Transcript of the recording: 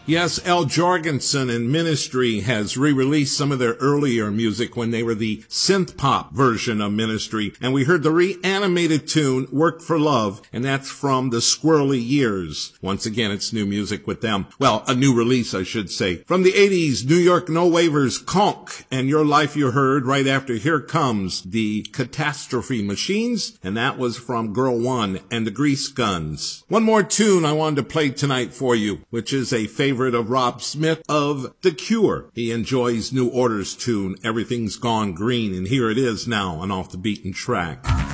Yes, Al Jorgensen and Ministry has re-released some of their earlier music when they were the synth-pop version of Ministry, and we heard the reanimated tune Work for Love, and that's from the Squirrely Years. Once again, it's new music with them. Well, a new release, I should say. From the 80s, New York No Waivers, Conk, and Your Life You Heard right after Here Comes the Catastrophe Machines, and that was from Girl One and the Grease Guns. One more tune I wanted to play tonight for you, which is a favorite of Rob Smith of The Cure. He enjoys New Order's tune, Everything's Gone Green, and here it is now on Off the Beaten Track.